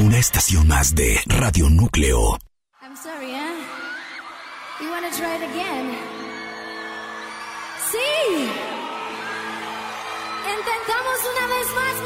Una estación más de Radio Núcleo. I'm sorry, ¿eh? You wanna try it again? Sí. Intentamos una vez más.